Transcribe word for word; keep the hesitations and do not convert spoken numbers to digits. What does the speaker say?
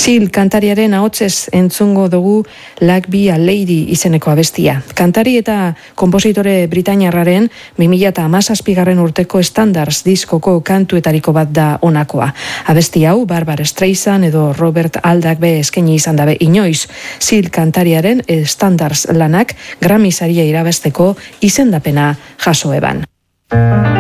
Seal kantariaren ahotsez entzungo dugu Like Be a Lady izeneko abestia. Kantari eta konpositore britainiarraren bi mila hamazazpigarren urteko Standards diskoko kantuetariko bat da honakoa. Abesti hau Barbara Streisand edo Robert Aldak be eskaini izan dabe inoiz. Seal kantariaren Standards lanak Grammy saria irabazteko izendapena jaso eban.